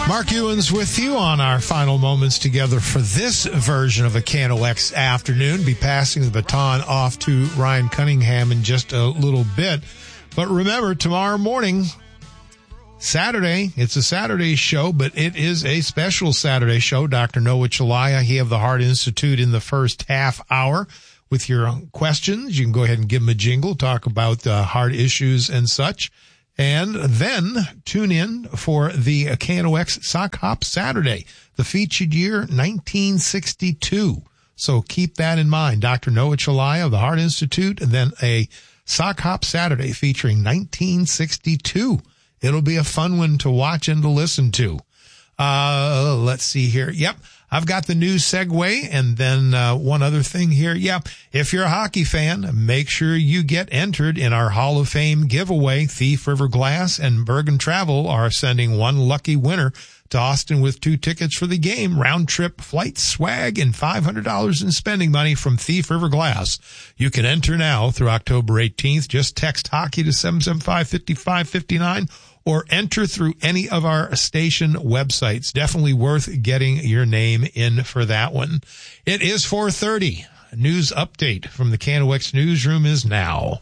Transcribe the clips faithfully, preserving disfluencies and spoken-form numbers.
Mark Ewens with you on our final moments together for this version of a K N O X afternoon. Be passing the baton off to Ryan Cunningham in just a little bit. But remember, tomorrow morning, Saturday, it's a Saturday show, but it is a special Saturday show. Doctor Noah Chelliah, he of the Heart Institute, in the first half hour with your questions. You can go ahead and give him a jingle, talk about uh, heart issues and such. And then tune in for the K N O X Sock Hop Saturday, the featured year nineteen sixty-two. So keep that in mind. Doctor Noah Chelliah of the Heart Institute, and then a Sock Hop Saturday featuring nineteen sixty-two. It'll be a fun one to watch and to listen to. Uh, let's see here. Yep. I've got the news segue, and then uh, one other thing here. Yeah, if you're a hockey fan, make sure you get entered in our Hall of Fame giveaway. Thief River Glass and Bergen Travel are sending one lucky winner to Austin with two tickets for the game, round trip flight swag, and five hundred dollars in spending money from Thief River Glass. You can enter now through October eighteenth. Just text hockey to seven seven five, five five five nine. Or enter through any of our station websites. Definitely worth getting your name in for that one. It is four thirty. A news update from the K N O X newsroom is now.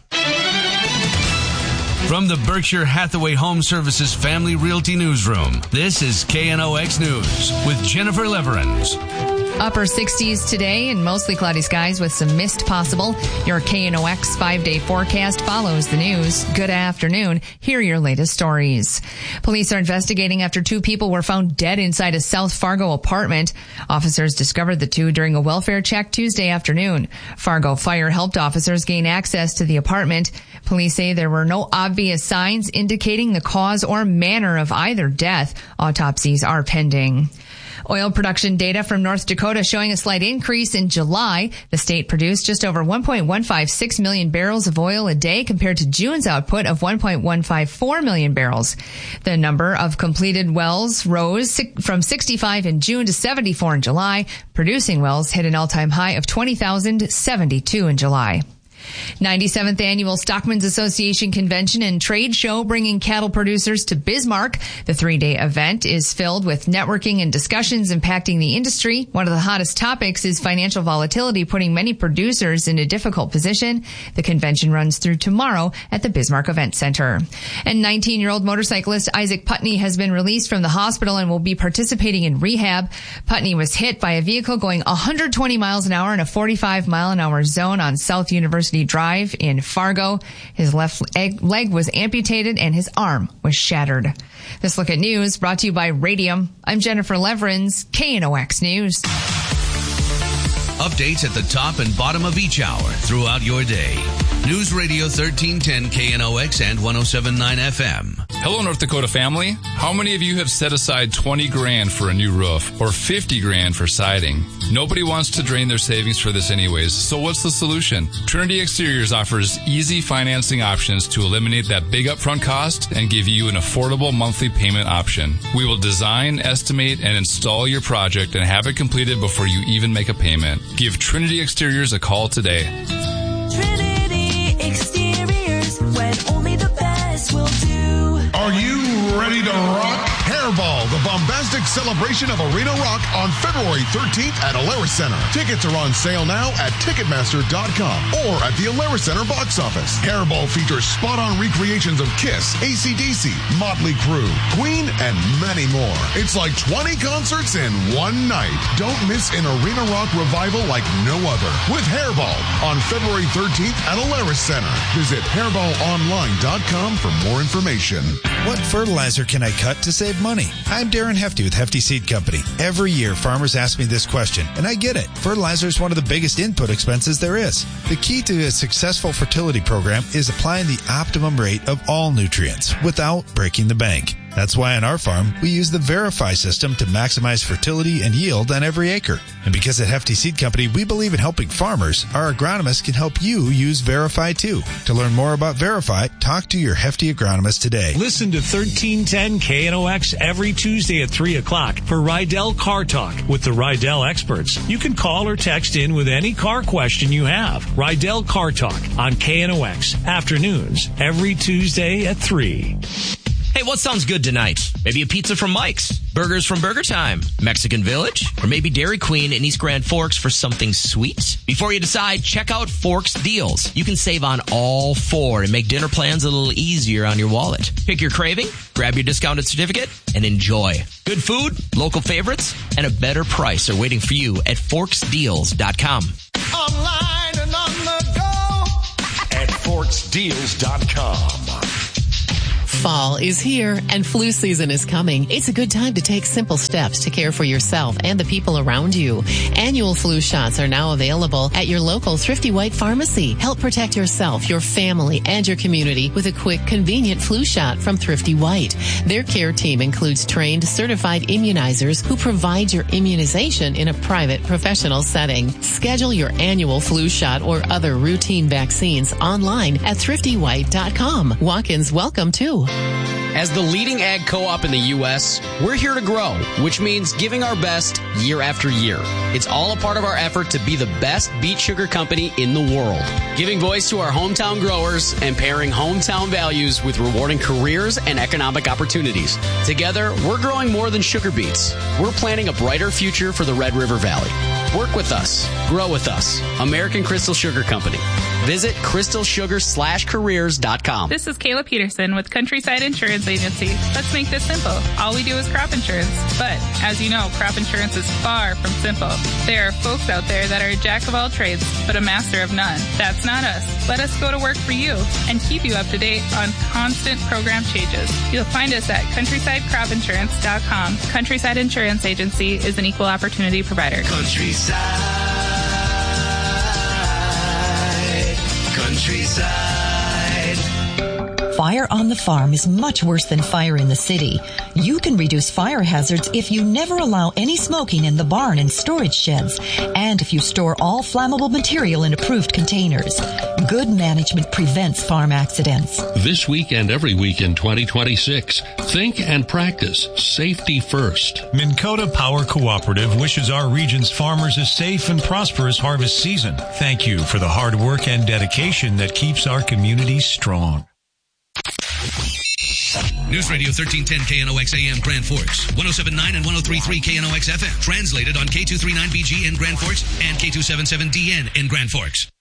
From the Berkshire Hathaway Home Services Family Realty Newsroom, this is K N O X News with Jennifer Leverins. Upper sixties today and mostly cloudy skies with some mist possible. Your K N O X five-day forecast follows the news. Good afternoon. Here are your latest stories. Police are investigating after two people were found dead inside a South Fargo apartment. Officers discovered the two during a welfare check Tuesday afternoon. Fargo Fire helped officers gain access to the apartment. Police say there were no obvious signs indicating the cause or manner of either death. Autopsies are pending. Oil production data from North Dakota showing a slight increase in July. The state produced just over one point one five six million barrels of oil a day compared to June's output of one point one five four million barrels. The number of completed wells rose from sixty-five in June to seventy-four in July. Producing wells hit an all-time high of twenty thousand seventy-two in July. ninety-seventh Annual Stockmen's Association Convention and Trade Show bringing cattle producers to Bismarck. The three-day event is filled with networking and discussions impacting the industry. One of the hottest topics is financial volatility, putting many producers in a difficult position. The convention runs through tomorrow at the Bismarck Event Center. And nineteen-year-old motorcyclist Isaac Putney has been released from the hospital and will be participating in rehab. Putney was hit by a vehicle going one hundred twenty miles an hour in a forty-five mile an hour zone on South University Drive in Fargo. His left leg was amputated and his arm was shattered. This Look at News brought to you by Radium. I'm Jennifer Leverins, K N O X News. Updates at the top and bottom of each hour throughout your day. News Radio thirteen ten K N O X and one oh seven point nine F M. Hello, North Dakota family. How many of you have set aside twenty grand for a new roof or fifty grand for siding? Nobody wants to drain their savings for this anyways, so what's the solution? Trinity Exteriors offers easy financing options to eliminate that big upfront cost and give you an affordable monthly payment option. We will design, estimate, and install your project and have it completed before you even make a payment. Give Trinity Exteriors a call today. Trinity Exteriors, when only the best will do. Are you ready to rock? Hairball, the bombastic celebration of arena rock on February thirteenth at Alara Center. Tickets are on sale now at Ticketmaster dot com or at the Alara Center box office. Hairball features spot-on recreations of Kiss, A C D C, Motley Crue, Queen, and many more. It's like twenty concerts in one night. Don't miss an arena rock revival like no other with Hairball on February thirteenth at Alara Center. Visit hairball online dot com for more information. What fertilizer can I cut to save money? I'm Darren Hefty with Hefty Seed Company. Every year, farmers ask me this question, and I get it. Fertilizer is one of the biggest input expenses there is. The key to a successful fertility program is applying the optimum rate of all nutrients without breaking the bank. That's why on our farm, we use the Verify system to maximize fertility and yield on every acre. And because at Hefty Seed Company, we believe in helping farmers, our agronomists can help you use Verify too. To learn more about Verify, talk to your Hefty agronomist today. Listen to thirteen ten K N O X every Tuesday at three o'clock for Rydell Car Talk with the Rydell experts. You can call or text in with any car question you have. Rydell Car Talk on K N O X afternoons every Tuesday at three. Hey, what sounds good tonight? Maybe a pizza from Mike's, burgers from Burger Time, Mexican Village, or maybe Dairy Queen in East Grand Forks for something sweet? Before you decide, check out Forks Deals. You can save on all four and make dinner plans a little easier on your wallet. Pick your craving, grab your discounted certificate, and enjoy. Good food, local favorites, and a better price are waiting for you at forks deals dot com. Online and on the go at forks deals dot com. Fall is here and flu season is coming. It's a good time to take simple steps to care for yourself and the people around you. Annual flu shots are now available at your local Thrifty White pharmacy. Help protect yourself, your family, and your community with a quick, convenient flu shot from Thrifty White. Their care team includes trained, certified immunizers who provide your immunization in a private, professional setting. Schedule your annual flu shot or other routine vaccines online at thrifty white dot com. Walk-ins welcome too. As the leading ag co-op in the U S, we're here to grow, which means giving our best year after year. It's all a part of our effort to be the best beet sugar company in the world, giving voice to our hometown growers and pairing hometown values with rewarding careers and economic opportunities. Together, we're growing more than sugar beets. We're planning a brighter future for the Red River Valley. Work with us. Grow with us. American Crystal Sugar Company. Visit crystal sugar slash careers dot com. This is Kayla Peterson with Countryside Insurance Agency. Let's make this simple. All we do is crop insurance. But, as you know, crop insurance is far from simple. There are folks out there that are a jack of all trades, but a master of none. That's not us. Let us go to work for you and keep you up to date on constant program changes. You'll find us at countryside crop insurance dot com. Countryside Insurance Agency is an equal opportunity provider. Countryside. Countryside. Fire on the farm is much worse than fire in the city. You can reduce fire hazards if you never allow any smoking in the barn and storage sheds, and if you store all flammable material in approved containers. Good management prevents farm accidents. This week and every week in twenty twenty-six, think and practice safety first. Minn Kota Power Cooperative wishes our region's farmers a safe and prosperous harvest season. Thank you for the hard work and dedication that keeps our communities strong. News Radio thirteen ten K N O X A M Grand Forks, one oh seven point nine and one oh three point three K N O X F M. Translated on K two thirty-nine B G in Grand Forks and K two seventy-seven D N in Grand Forks.